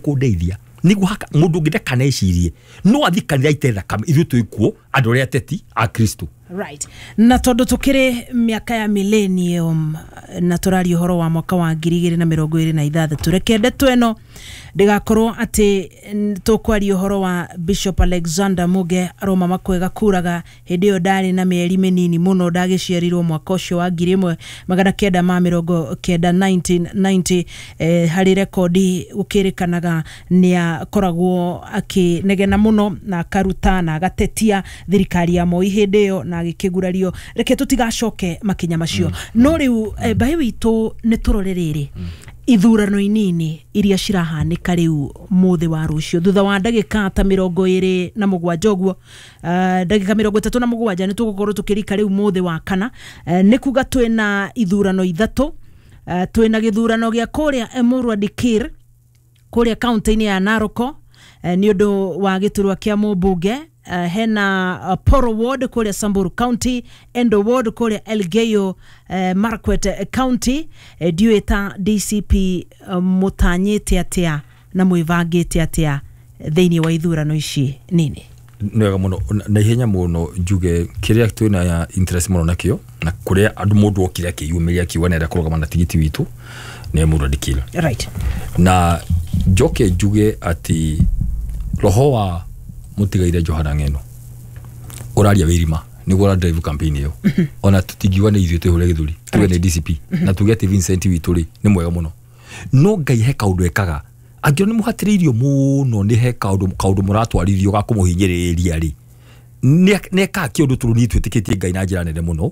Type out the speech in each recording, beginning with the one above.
kundeithia nigu haka mundu ngideka necirie no athikanira itera kam ithu tuikuo andu ria teti a Kristo. Right. Na tondu tukiri miaka ya millennium na turari uhoro wa mwaka wa 2026 tureke ndeto eno ndigakorwo ati tukwari uhoro wa Bishop Alexander Muge aroma makwega kuraga hindi yo ndari na mieri minini muno ndagiciarirwo mwaka ucio wa 1990 hari rekodi ukirikanaga ni akoragwo akinegena muno na karuta na gatetia thirikari ya Moi hindi yo na gikigurario reke tutigacoke makinya macio no riu bai witu ni turorerere ithurano inini iria cirahanika riu muthi wa rucio thutha wa ndagika ta 27 guo ndagika 37 ni tugukorwo tukirika riu muthi wa kana ni kuga twina ithurano ithatu twina githurano gia kuria Emurua Dikir kuria county ya Naroko ni undu wa giturwa kia mubunge hena Poro Ward kuria Samburu County, Endo Ward kuria Elgeyo Marakwet County. Diweta DCP mutanyete atia na mwivangite atia thiini wa ithurano ici nini? Nwega muno na ihenya muno njuge kiria twina ya interest muno nakio na kuria andu mundu okire akiyumiria kiwanera kurugama na tigiti witu ne Emurua Dikir. Right. Na joke njuge ati roho wa mutigaire Johana Ng'eno oraria wirima niguo drive campaign yo ona tutigiwa na ithuĩ twihũre gĩthũri tuge ni DCP na tuge ati Vincent witũ ri ni mwega muno no Ngai he kaundu ekaga angĩo ni muhatĩrĩirio muno ni he kaundu muratwarithio ga kumuhinyĩrĩria ri ne ka kĩundu tũrũni twĩtĩkĩtie Ngai na njĩra nene muno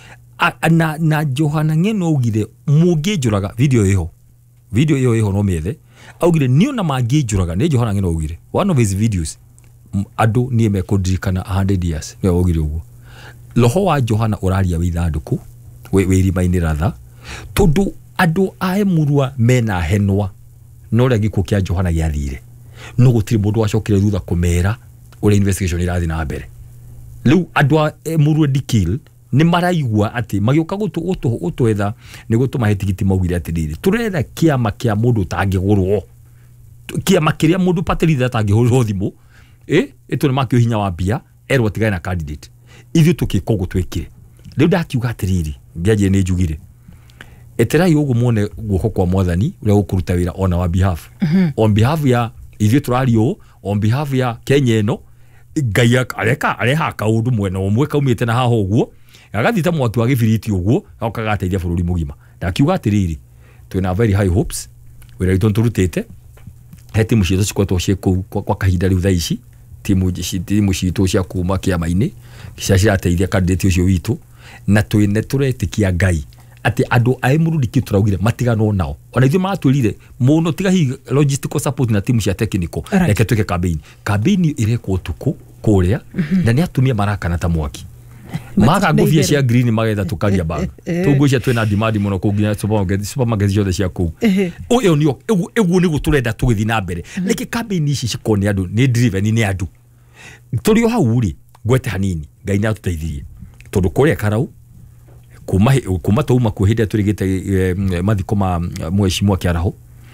na Johana Ng'eno augire mungĩnjũraga video iyo no methe augire ni ona mangĩnjũraga ni Johana Ng'eno augire one of his videos adu ni mekundirikana 100 years ni augire uguo roho wa Johana uraria withanduku wirima-ini ratha tondu adu a Emurua mena henwa no ria gikuo kia Johana giathire no gutiri mundu wacokire thutha kumera uri investigation irathi na mbere riu adu a Emurua Dikir ni maraigua ati magioka gutwetha ni gutuma hetigiti maugire ati riri turetha kiama kia mundu tangigurwo kiama kiria mundu patirithia tangihurwo thimu eto ni makio hinya wa bia erwo tigae na candidate ithu tukikogo twekire riu ndakiuga atiriri ngiaje ni njugire eterai ugu muone guoko kwa mwathani uria ukuruta wira ona wa behalf on behalf ya ithu turario on behalf ya Kenya eno Ngai areha kaundu mwena umwe kaumite na haho uguo agathita mwaki wa gibiriti uguo akagateithia bururi mugima ndakiuga atiriri twina very high hopes wira itu turutite heti mushito cikotwo ciku kwa kahinda riu thaici timu citu cia kuma kiama-ini cia cirateithia candidate ucio witu na twine turetikia Ngai ati andu a Emurua Dikir turaugire matigano nao ona ithu matwirire muno tiga hi logistical support na timu cia technical reke tweke campaign irekwo tuku kuria na ni atumia marakana ta mwaki maga ngufia cia green magetha tukaria bag tugwicia twina demand muno kuginya supermarket ciothe cia ku uyo nio eguo ni guturenda tugithi na mbere niki campaign ici cikone andu ni driven ni andu turio hau ri gwete hanini Ngai na tuteithirie tondu kuria karau kuma tuma kuhinde turigite mathiko ma mweshimwa kiaraho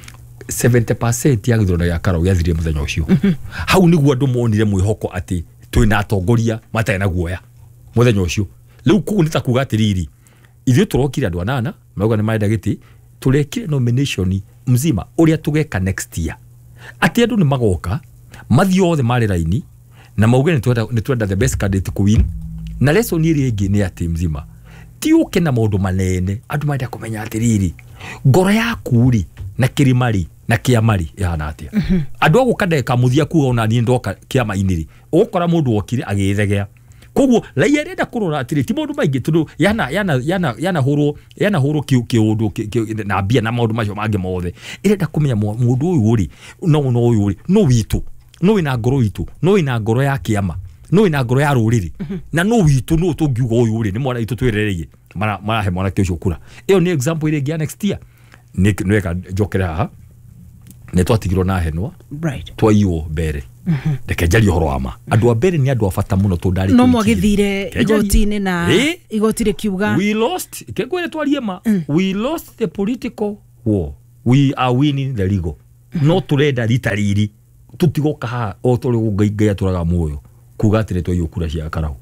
70% ya githurano ya karau yathire muthenya ucio hau niguo andu monire mwihoko ati twina atongoria matai na guoya muthenya ucio riu kugu nita kuga atiriri ithu turokire andu anana mauga ni maenda giti turekire nomination mzima uria tugeka next year ati andu ni magoka mathio othe mari raini na mauga ni twenda the best candidate ku win na lesson iri ingi ni ati mzima ti uke na maundu manene andu maenda kumenya atiriri ngoro yaku ri na kirimari na kiamari ihana atia andu agukandeka muthia kuga ona ni ndoka kiama-ini ri ukora mundu okire agithegea koguo raia renda kurora atiri ti mundu maingi tundu yana horo kiundu na bia na maundu macio mange mothe irenda kumenya mundu uyu ri no witu no ina ngoro witu no ina ngoro ya kiama no ina ngoro ya ruriri na no witu no tungiuga uyu ri ni mwana itu twerereiye mara he mwana kio kura iyo ni example ile gia next year nweka jokera haha ne twatigirwo na henwa right twaiyo bere ndeke jari horo ama andu a bere ni andu afata muno to ndari no mwagithire igoti-ini na igotire kiuga we lost kegwere twariema we lost the political war we are winning the legal no turenda ritariri tutigoka ha o tole ngai aturaga muoyo kuga atire to yukura cia karau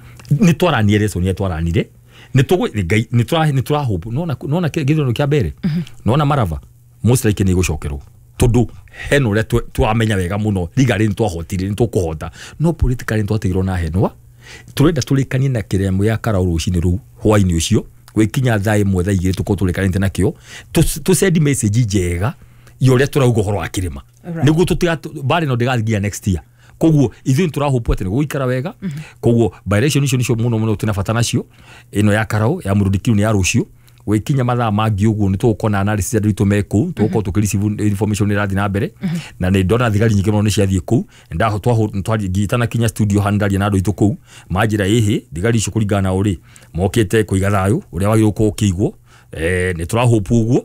ni twarani eleso ni twaranire ni tugo ngai ni tura hope nona githono kia mbere nona marava most like ni gucokerwo tondu heno le twamenya wega muno ligari ni twahotire ni tukuhota no politically twatigirwo na henwa turenda tulikanie na kiremo ya karau rucini ru hwaini ucio gwikinya thae mwetha igire tukotulikanite nakio tu send message njega yore turaugo horo akirima niguo tutiga bari no ndigathigia next year koguo ithu turahope ati guikara wega koguo direction icio muno tunafatana nacio ino ya karau ya murudikiru ni ya rucio gwikinya mathaa mangi uguo ni tukona analysis ya ndito meko tuko tukireceive information irathi na mbere na ni ndona thigari nyingi no ni ciathie ku nda twagitana kinya studio handali na andu ituku majira ihi thigari icio kuringana uri mokete kuiga thayu uria wagiruko ukigwo ni turahope uguo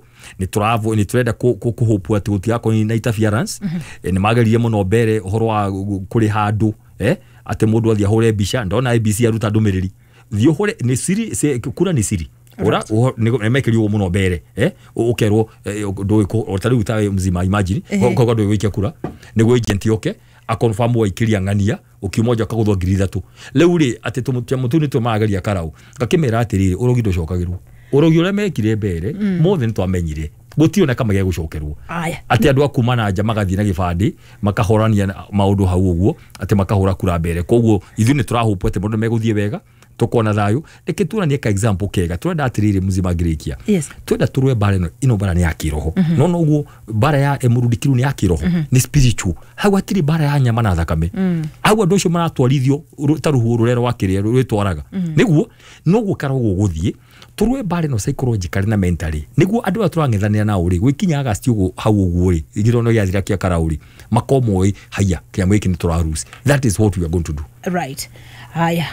ni turenda kuhope ati gutiga ko ni interference ni mageririe muno mbere uhoro wa kuri handu ati mundu athia hore bisha ndona ABC aruta ndumiriri thio hore ni siri kura ni siri ora ni mekeriwo muno mbere ukerwo nduiko otari utawe mzima imagine ko ndo wikia kura niguo agent yoke a confirm wa ikiria ngania ukimoja kaguthwa ngiri 3 leu ri ati tumutuni tumagaria karau gakimera atiriri urogindo cokagirwo urogi ule mekire mbere mothe ntwamenyire gutiona kama gucokerwo ati andu akumana nja magathie na gibandi makahorania maundu hau uguo ati makahura kura mbere koguo ithu ni turahope ati mundu meguthie wega tukona thayu ikitura ni ka example kega turenda atiriri muzima ngirikia turenda turwe bare ino bara ni ya kiroho no uguo bara ya emurudikiru ni ya kiroho ni spiritual hau atiri bara ya nyama na thakame hau andu cio maratwarithio taruhu rurero wakire rwitwaraga niguo no gukara guguthie turwe bare no psychological na mentally niguo andu aturangethania na uri gwikinya agasti ugu hau uguo ri igirono ya thira kia karauri makomoi haya kia mwiki ni turarusi that is what we are going to do right. Haya,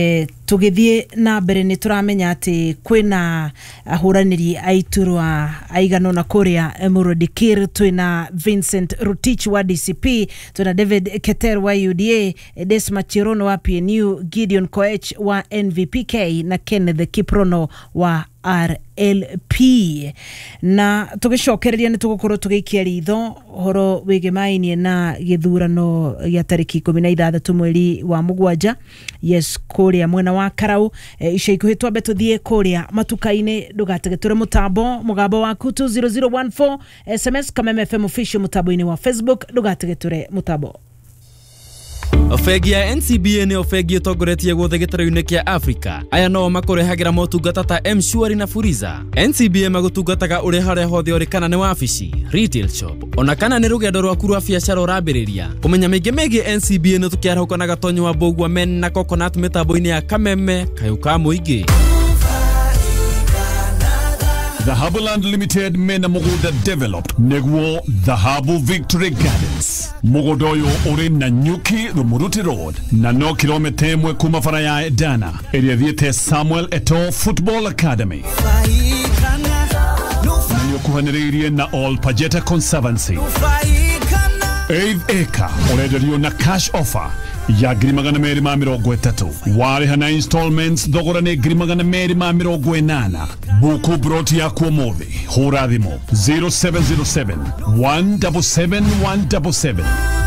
tugithie na mbere ni turamenya ati kwina ahuraniri aiturwa aigano na kuria Murodikir, twina Vincent Rotich wa DCP, twina David Keter wa UDA, Desma Chirono wa PNU, Gideon Koech wa NVPK na Kenneth Kiprono wa RLP. Na tugicokereria ni tugukorwo tugiikia ritho horo wigemaini na githurano ya tariki 16 mweri wa mugwanja yes kuria mwena wa Karau ica ikuhitwa betuthie kuria matukaine ndugategeture mutambo mugabo waku 20014 SMS kama FM official mutambo-ini wa Facebook ndugategeture mutambo. Ofegi ya NCBA ni ofegi togoretie guothe gitaro-ini kia Africa. Aya no makurehagira motungata ta M-Shwari na Fuliza. NCBA magutungataga uri haria hothe uri kana ni wabici, retail shop, ona kana ni rugendo rwaku rwa biacara urambiriria. Kumenya maingi megie NCBA ni tukiarauka na gatonyo wa Mbogwa Men na Coconut mitambo-ini ya Kameme kayuka muingi. The Harbourland Limited mena muguda developed neguo the Harbour Victory Gardens. Mugodoyo uri na Nyuki Rumuruti Road na no kilomita imwe kuma fara ya Dana area thiete Samuel Eto'o Football Academy. Nanyo kuhaniririe na All Pajeta Conservancy. 8 acre urenderio na cash offer ya girimagana meri ma mirongo itatu wari hana installments thogora ni girimagana meri ma mirongo inana buku broti ya kuomothi hura thimo 0707 177 177